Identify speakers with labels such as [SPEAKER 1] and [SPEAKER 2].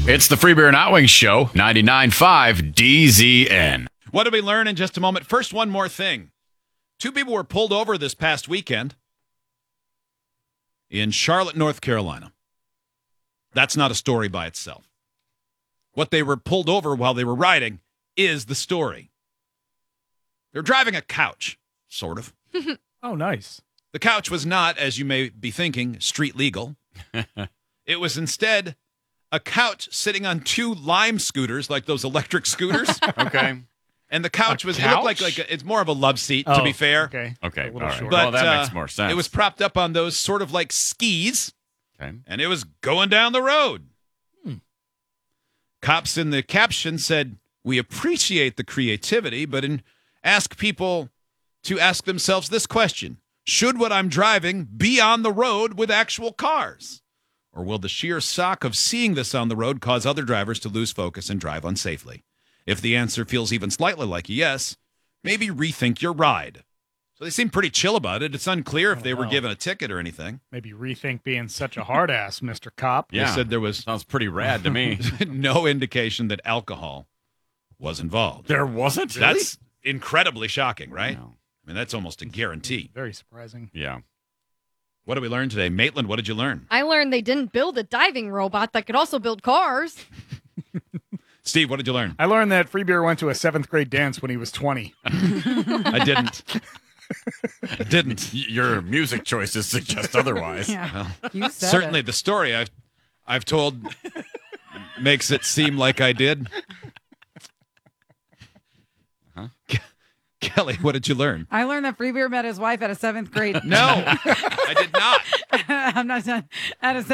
[SPEAKER 1] It's the Free Beer and Hot Wings Show, 99.5 DZN.
[SPEAKER 2] What did we learn in just a moment? First, one more thing. 2 people were pulled over this past weekend in Charlotte, North Carolina. That's not a story by itself. What they were pulled over while they were riding is the story. They're driving a couch, sort of.
[SPEAKER 3] Oh, nice.
[SPEAKER 2] The couch was not, as you may be thinking, street legal. It was instead a couch sitting on 2 Lime scooters, like those electric scooters.
[SPEAKER 1] Okay.
[SPEAKER 2] And the couch it looked like it's more of a love seat, to be fair.
[SPEAKER 3] Okay.
[SPEAKER 1] Okay.
[SPEAKER 3] A
[SPEAKER 1] All
[SPEAKER 3] little
[SPEAKER 1] right.
[SPEAKER 3] short.
[SPEAKER 1] Well, that makes more sense.
[SPEAKER 2] It was propped up on those sort of like skis,
[SPEAKER 1] Okay.
[SPEAKER 2] and it was going down the road. Cops in the caption said, "We appreciate the creativity, but ask people to ask themselves this question. Should what I'm driving be on the road with actual cars? Or will the sheer shock of seeing this on the road cause other drivers to lose focus and drive unsafely? If the answer feels even slightly like a yes, maybe rethink your ride." So they seem pretty chill about it. It's unclear if they were given a ticket or anything.
[SPEAKER 3] Maybe rethink being such a hard ass, Mr. Cop.
[SPEAKER 1] Yeah.
[SPEAKER 2] They said there was
[SPEAKER 1] Sounds pretty rad to me.
[SPEAKER 2] no indication that alcohol was involved.
[SPEAKER 1] There wasn't?
[SPEAKER 2] That's incredibly shocking, right?
[SPEAKER 1] No.
[SPEAKER 2] I mean, that's almost a guarantee.
[SPEAKER 3] Very surprising.
[SPEAKER 1] Yeah.
[SPEAKER 2] What did we learn today? Maitland, what did you learn?
[SPEAKER 4] I learned they didn't build a diving robot that could also build cars.
[SPEAKER 2] Steve, what did you learn?
[SPEAKER 3] I learned that Free Beer went to a 7th grade dance when he was 20.
[SPEAKER 2] I didn't. I didn't.
[SPEAKER 1] Your music choices suggest otherwise.
[SPEAKER 5] Yeah. You said
[SPEAKER 2] Certainly
[SPEAKER 5] it.
[SPEAKER 2] the story I've told makes it seem like I did. Kelly, what did you learn?
[SPEAKER 5] I learned that Free Beer met his wife at a 7th grade.
[SPEAKER 2] No, I did not.
[SPEAKER 5] I'm not done. At a